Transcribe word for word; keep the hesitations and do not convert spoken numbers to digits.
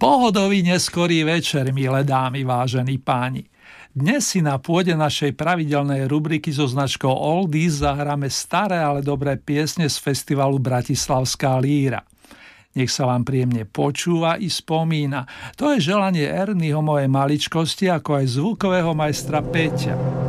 Pohodový neskorý večer, milé dámy, vážení páni. Dnes si na pôde našej pravidelnej rubriky so značkou Oldies zahráme staré, ale dobré piesne z festivalu Bratislavská líra. Nech sa vám príjemne počúva i spomína. To je želanie Ernieho mojej maličkosti, ako aj zvukového majstra Peťa.